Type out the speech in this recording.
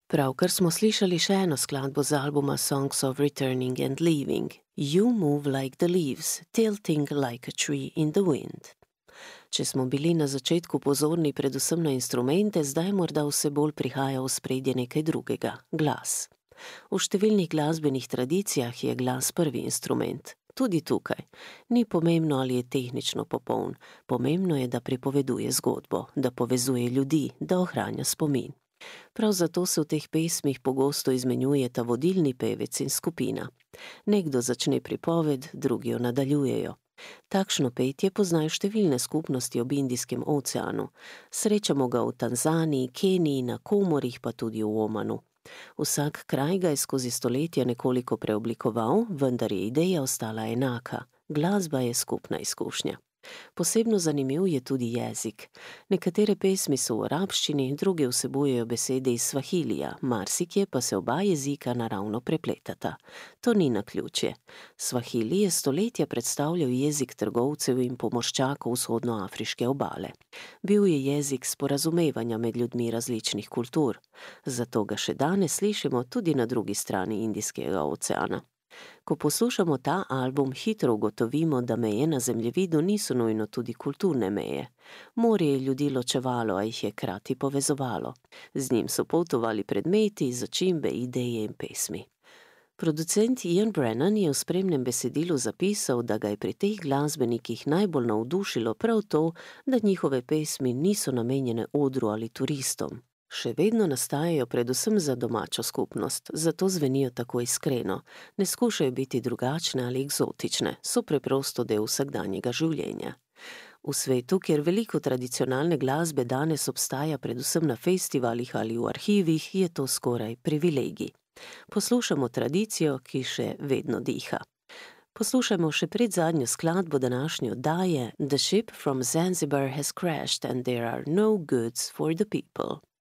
Pravkar smo slišali še eno skladbo z albuma Songs of Returning and Leaving. You move like the leaves, tilting like a tree in the wind. Če smo bili na začetku pozorni predvsem na instrumente, zdaj morda vse bolj prihaja v spredje nekaj drugega – glas. V številnih glasbenih tradicijah je glas prvi instrument. Tudi tukaj. Ni pomembno, ali je tehnično popoln. Pomembno je, da pripoveduje zgodbo, da povezuje ljudi, da ohranja spomin. Prav zato se v teh pesmih pogosto izmenjujeta vodilni pevec in skupina. Nekdo začne pripoved, drugi jo nadaljujejo. Takšno petje poznajo številne skupnosti ob Indijskem oceanu. Srečamo ga v Tanzaniji, Keniji, na Komorih, pa tudi v Omanu. Vsak kraj ga je skozi stoletja nekoliko preoblikoval, vendar je ideja ostala enaka. Glasba je skupna izkušnja. Posebno zanimiv je tudi jezik. Nekatere pesmi so v arabščini, druge vsebujejo besede iz svahilija, marsikje pa se oba jezika naravno prepletata. To ni naključje. Svahili je stoletja predstavljal jezik trgovcev in pomorščakov vzhodnoafriške obale. Bil je jezik sporazumevanja med ljudmi različnih kultur. Zato ga še danes slišimo tudi na drugi strani Indijskega oceana. Ko poslušamo ta album, hitro ugotovimo, da meje na zemljevidu niso nujno tudi kulturne meje. Morje je ljudi ločevalo, a jih je krati povezovalo. Z njim so potovali predmeti, začimbe, ideje in pesmi. Producent Ian Brennan je v spremnem besedilu zapisal, da ga je pri teh glasbenikih najbolj navdušilo prav to, da njihove pesmi niso namenjene odru ali turistom. Še vedno nastajajo predvsem za domačo skupnost, zato zvenijo tako iskreno. Ne skušajo biti drugačne ali eksotične, so preprosto del vsakdanjega življenja. V svetu, kjer veliko tradicionalne glasbe danes obstaja predvsem na festivalih ali v arhivih, je to skoraj privilegij. Poslušamo tradicijo, ki še vedno diha. Poslušajmo še predzadnjo skladbo današnje oddaje The ship from Zanzibar has crashed and there are no goods for the people.